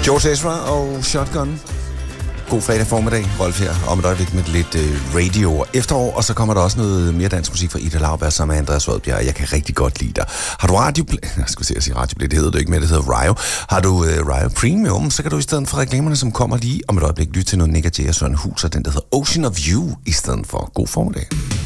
George Ezra og Shotgun. God fredag formiddag, Rolf her, om et øjeblik med lidt radio og efterår, og så kommer der også noget mere dansk musik fra Ida Lauberg, som er Andreas Rødbjerg. Jeg kan rigtig godt lide dig. Har du jeg skulle sige radioplay, det hedder det ikke mere, det hedder Rio. Har du Rio Premium, så kan du i stedet for reklamerne, som kommer lige om et øjeblik, lytte til noget Nick og Jay og Søren Hus, og den der hedder Ocean of You, i stedet for. God formiddag.